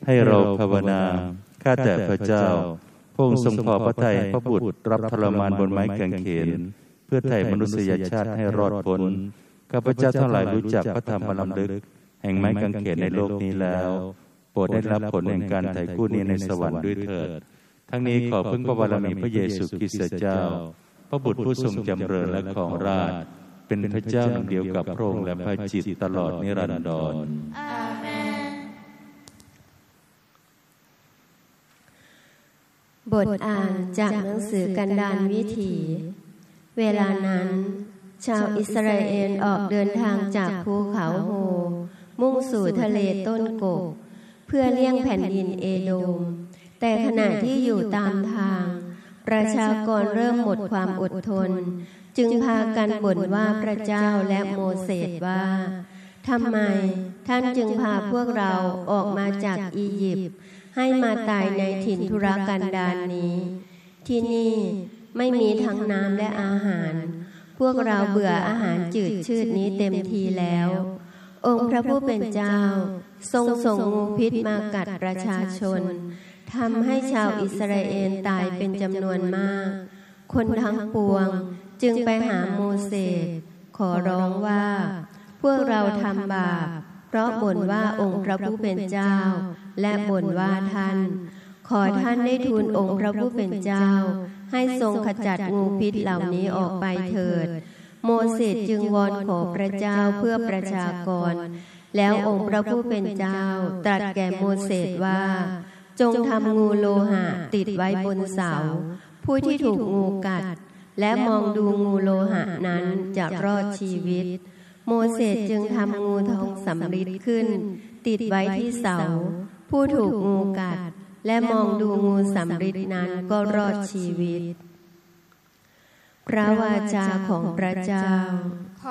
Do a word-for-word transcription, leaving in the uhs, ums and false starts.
ให้เราภาวนาข้าแต่พระเจ้าพระองค์ทรงพอพระทัยพระบุตรรับทรมานบนไม้กางเขนเพื่อไถ่มนุษยชาติให้รอดพ้นข้าพเจ้าทั้งหลายรู้จักพระธรรมอันล้ำลึกแห่งไม้กางเขนในโลกนี้แล้วโปรดได้รับผลแห่งการไถ่กู้นี้ในสวรรค์ด้วยเถิดทั้งนี้ขอพึ่งพระบารมีพระเยซูคริสต์เจ้าพระบุตรผู้ทรงจำเริญและของราชเป็นพระเจ้าหนึ่งเดียวกับพระองค์และพระจิตตลอดนิรันดรอาเมนบทอ่านจากหนังสือกันดารวิถีเวลานั้นชาวอิสราเอลออกเดินทางจากภูเขาโฮมุ่งสู่ทะเลต้นกกเพื่อเลี่ยงแผ่นดินเอโดมแต่ขณะที่อยู่ตามทางประชากรเริ่มหมดความอดทนจึงพากันบ่นว่าพระเจ้าและโมเสสว่าทำไมท่านจึงพาพวกเราออกมาจากอียิปต์ให้มาตายในถิ่นทุรกันดารนี้ที่นี่ไม่มีทั้งน้ำและอาหารพวกเราเบื่ออาหารจืดชืดนี้เต็มทีแล้วองค์พระผู้เป็นเจ้าทรงส่งงูพิษมากัดประชาชนทำให้ชาวอิสราเอลตายเป็นจำนวนมากคนทั้งปวงจึงไปหาโมเสสขอร้องว่าพวกเราทำบาปเพราะบ่นว่าองค์พระผู้เป็นเจ้าและบ่นว่าท่านขอท่านได้ทูลองค์พระผู้เป็นเจ้าให้ทรงขจัดงูพิษเหล่านี้ออกไปเถิดโมเสสจึงวอนขอพระเจ้าเพื่อประชากรแล้วองค์พระผู้เป็นเจ้าตรัสแก่โมเสสว่าจงทำงูโลหะติดไว้บนเสาผู้ที่ถูกงูกัดและมองดูงูโลหะนั้นจะรอดชีวิตโมเสสจึงทำงูทองสำริดขึ้นติดไว้ที่เสาผู้ถูกงูกัดและมองดูงูสำริดนั้นก็รอดชีวิตพระวาจาของพระเจ้า